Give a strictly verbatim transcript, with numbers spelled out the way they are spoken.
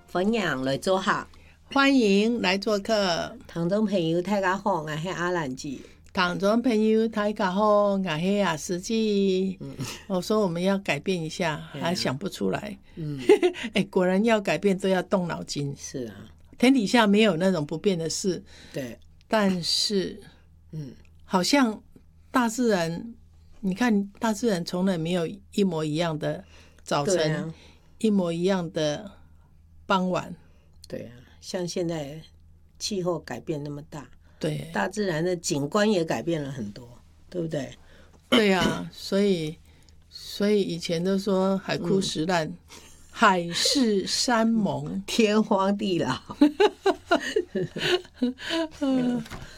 分享来做客， 欢迎来做客。 听众朋友大家好，我是阿兰姐。 听众朋友大家好，我是雅思记。嗯，我说我们要改变一下，还想不出来。嗯，哎，果然要改变都要动脑筋。 是啊， 天底下没有那种不变的事。 对， 但是， 嗯， 好像大自然，你看大自然从来没有一模一样的早晨，啊、一模一样的傍晚。 对啊，像现在气候改变那么大。 对， 大自然的景观也改变了很多，对不对？ 对啊，所以所以以前都说海枯石烂，嗯、海誓山盟， 天荒地老。